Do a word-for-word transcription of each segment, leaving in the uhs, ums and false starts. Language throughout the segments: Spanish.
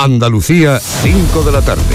Andalucía, cinco de la tarde.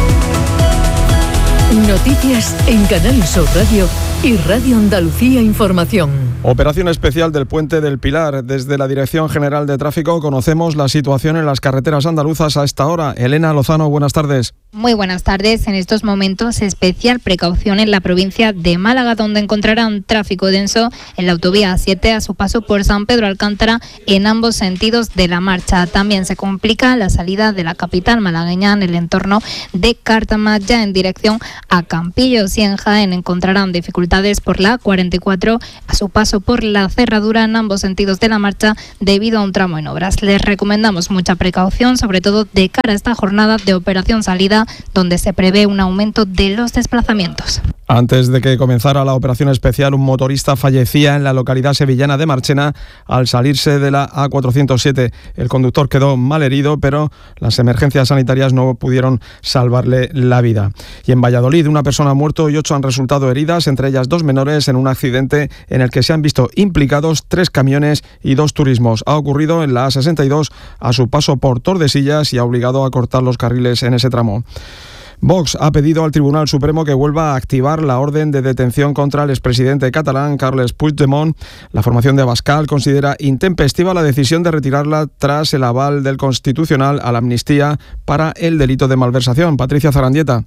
Noticias en Canal Sur Radio y Radio Andalucía Información. Operación especial del Puente del Pilar. Desde la Dirección General de Tráfico conocemos la situación en las carreteras andaluzas a esta hora. Elena Lozano, buenas tardes. Muy buenas tardes. En estos momentos, especial precaución en la provincia de Málaga, donde encontrarán tráfico denso en la autovía A siete a su paso por San Pedro Alcántara en ambos sentidos de la marcha. También se complica la salida de la capital malagueña en el entorno de Cartama-Ya en dirección a Campillos, y en Jaén encontrarán dificultades por la A cuarenta y cuatro a su paso por la cerradura en ambos sentidos de la marcha debido a un tramo en obras. Les recomendamos mucha precaución, sobre todo de cara a esta jornada de operación salida, donde se prevé un aumento de los desplazamientos. Antes de que comenzara la operación especial, un motorista fallecía en la localidad sevillana de Marchena al salirse de la A cuatrocientos siete. El conductor quedó mal herido, pero las emergencias sanitarias no pudieron salvarle la vida. Y en Valladolid, una persona ha muerto y ocho han resultado heridas, entre ellas dos menores, en un accidente en el que se han visto implicados tres camiones y dos turismos. Ha ocurrido en la A sesenta y dos a su paso por Tordesillas y ha obligado a cortar los carriles en ese tramo. Vox ha pedido al Tribunal Supremo que vuelva a activar la orden de detención contra el expresidente catalán Carles Puigdemont. La formación de Abascal considera intempestiva la decisión de retirarla tras el aval del Constitucional a la amnistía para el delito de malversación. Patricia Zarandieta.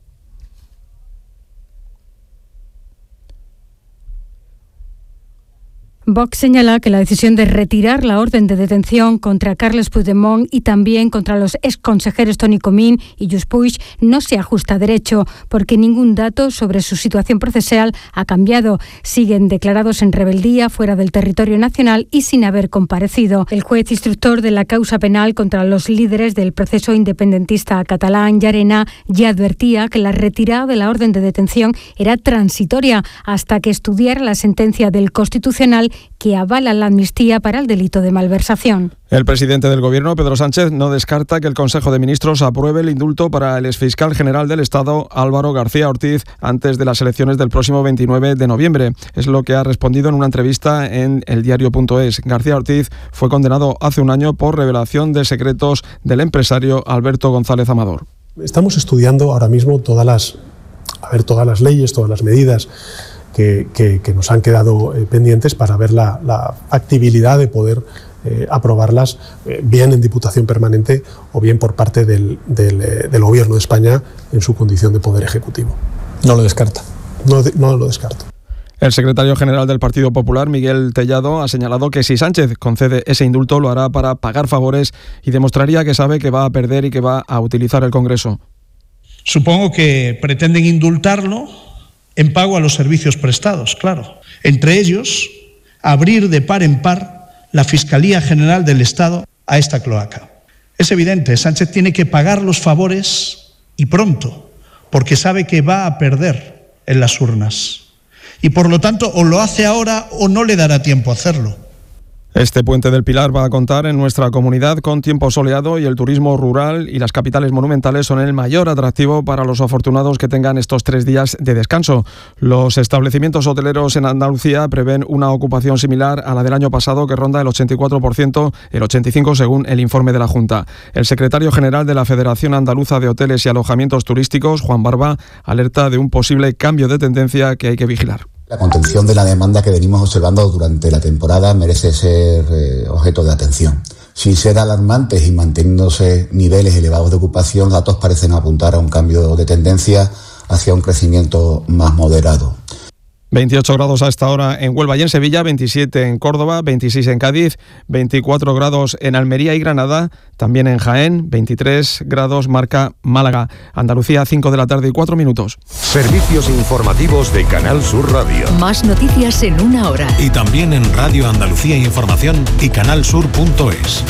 Vox señala que la decisión de retirar la orden de detención contra Carles Puigdemont y también contra los exconsejeros Toni Comín y Lluís Puig no se ajusta a derecho, porque ningún dato sobre su situación procesal ha cambiado. Siguen declarados en rebeldía fuera del territorio nacional y sin haber comparecido. El juez instructor de la causa penal contra los líderes del proceso independentista catalán, Llarena, ya advertía que la retirada de la orden de detención era transitoria hasta que estudiara la sentencia del Constitucional que avala la amnistía para el delito de malversación. El presidente del Gobierno, Pedro Sánchez, no descarta que el Consejo de Ministros apruebe el indulto para el exfiscal general del Estado, Álvaro García Ortiz, antes de las elecciones del próximo veintinueve de noviembre. Es lo que ha respondido en una entrevista en eldiario punto es. García Ortiz fue condenado hace un año por revelación de secretos del empresario Alberto González Amador. Estamos estudiando ahora mismo todas las, a ver, todas las leyes, todas las medidas Que, que, que nos han quedado eh, pendientes para ver la, la factibilidad de poder eh, aprobarlas eh, bien en Diputación Permanente o bien por parte del, del, eh, del Gobierno de España en su condición de Poder Ejecutivo. No lo descarta. No, no lo descarto. El secretario general del Partido Popular, Miguel Tellado, ha señalado que si Sánchez concede ese indulto lo hará para pagar favores y demostraría que sabe que va a perder y que va a utilizar el Congreso. Supongo que pretenden indultarlo en pago a los servicios prestados, claro. Entre ellos, abrir de par en par la Fiscalía General del Estado a esta cloaca. Es evidente, Sánchez tiene que pagar los favores y pronto, porque sabe que va a perder en las urnas. Y por lo tanto, o lo hace ahora o no le dará tiempo a hacerlo. Este Puente del Pilar va a contar en nuestra comunidad con tiempo soleado y el turismo rural y las capitales monumentales son el mayor atractivo para los afortunados que tengan estos tres días de descanso. Los establecimientos hoteleros en Andalucía prevén una ocupación similar a la del año pasado, que ronda el ochenta y cuatro por ciento, el ochenta y cinco por ciento según el informe de la Junta. El secretario general de la Federación Andaluza de Hoteles y Alojamientos Turísticos, Juan Barba, alerta de un posible cambio de tendencia que hay que vigilar. La contención de la demanda que venimos observando durante la temporada merece ser eh, objeto de atención. Sin ser alarmantes y manteniéndose niveles elevados de ocupación, datos parecen apuntar a un cambio de tendencia hacia un crecimiento más moderado. veintiocho grados a esta hora en Huelva y en Sevilla, veintisiete en Córdoba, veintiséis en Cádiz, veinticuatro grados en Almería y Granada, también en Jaén, veintitrés grados marca Málaga. Andalucía, cinco de la tarde y cuatro minutos. Servicios informativos de Canal Sur Radio. Más noticias en una hora. Y también en Radio Andalucía Información y canalsur punto es.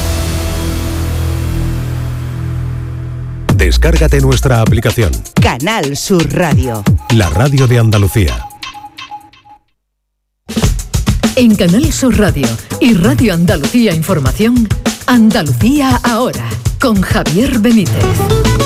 Descárgate nuestra aplicación. Canal Sur Radio. La radio de Andalucía. En Canal Sur Radio y Radio Andalucía Información, Andalucía ahora, con Javier Benítez.